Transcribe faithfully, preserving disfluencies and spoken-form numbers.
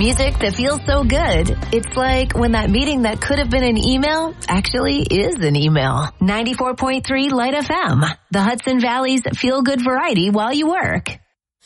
Music that feels so good. It's like when that meeting that could have been an email actually is an email. ninety-four point three Light F M, the Hudson Valley's feel-good variety while you work.